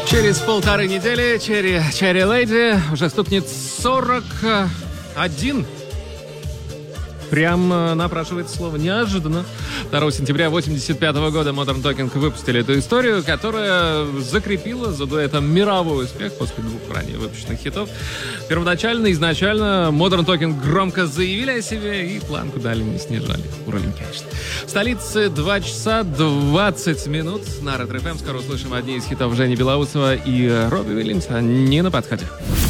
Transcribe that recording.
Через полторы недели Черри Леди уже стукнет 41. Прям напрашивается слово неожиданно. 2 сентября 1985 года Modern Talking выпустили эту историю, которая закрепила за дуэтом мировой успех после 2 ранее выпущенных хитов. Первоначально, изначально Modern Talking громко заявили о себе и планку дали, не снижали. Уровень, конечно. В столице 2 часа 20 минут. На Ретро ФМ скоро услышим одни из хитов Жени Белоусова и Робби Уильямса. Не на подходе.